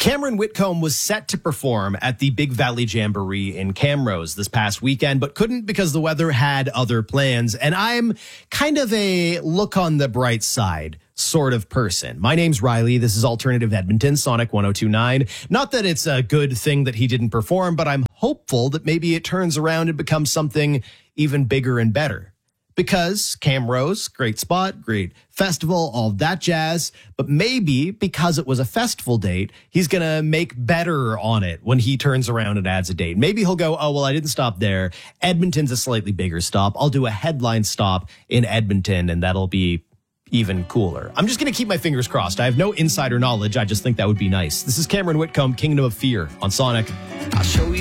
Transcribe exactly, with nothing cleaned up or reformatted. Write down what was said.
Cameron Whitcomb was set to perform at the Big Valley Jamboree in Camrose this past weekend, but couldn't because the weather had other plans. And I'm kind of a look on the bright side sort of person. My name's Riley. This is Alternative Edmonton, Sonic one oh two point nine. Not that it's a good thing that he didn't perform, but I'm hopeful that maybe it turns around and becomes something even bigger and better. Because Camrose, great spot, great festival, all that jazz. But maybe because it was a festival date, he's going to make better on it when he turns around and adds a date. Maybe he'll go, oh, well, I didn't stop there. Edmonton's a slightly bigger stop. I'll do a headline stop in Edmonton, and that'll be even cooler. I'm just going to keep my fingers crossed. I have no insider knowledge. I just think that would be nice. This is Cameron Whitcomb, Kingdom of Fear on Sonic. I'll show you.